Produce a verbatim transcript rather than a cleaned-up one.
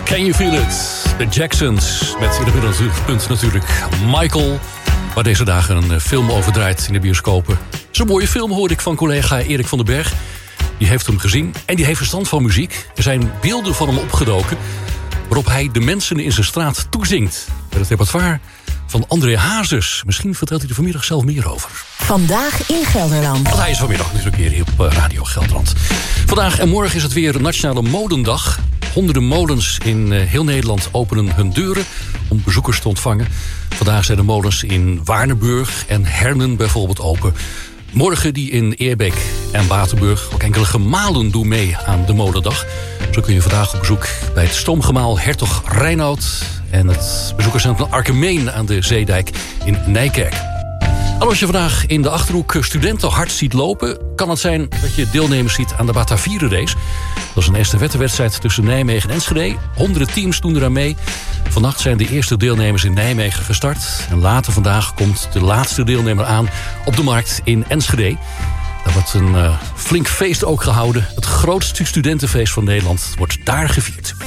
Can You Feel It? De Jacksons, met in het punt natuurlijk Michael, waar deze dagen een film over draait in de bioscopen. Zo'n mooie film hoorde ik van collega Erik van den Berg. Die heeft hem gezien en die heeft verstand van muziek. Er zijn beelden van hem opgedoken waarop hij de mensen in zijn straat toezingt. Met het repertoire van André Hazes. Misschien vertelt hij er vanmiddag zelf meer over. Vandaag in Gelderland. Want hij is vanmiddag natuurlijk weer hier op Radio Gelderland. Vandaag en morgen is het weer Nationale Molendag. Honderden molens in heel Nederland openen hun deuren om bezoekers te ontvangen. Vandaag zijn de molens in Waardenburg en Hernen bijvoorbeeld open. Morgen die in Eerbeek en Waterburg. Ook enkele gemalen doen mee aan de molendag. Zo kun je vandaag op bezoek bij het stoomgemaal Hertog Reinoud en het bezoekerscentrum Arkemeen aan de Zeedijk in Nijkerk. En als je vandaag in de Achterhoek studenten hard ziet lopen, kan het zijn dat je deelnemers ziet aan de Batavieren-race. Dat is een estafettewedstrijd tussen Nijmegen en Enschede. Honderden teams doen eraan mee. Vannacht zijn de eerste deelnemers in Nijmegen gestart. En later vandaag komt de laatste deelnemer aan op de markt in Enschede. Daar wordt een uh, flink feest ook gehouden. Het grootste studentenfeest van Nederland wordt daar gevierd.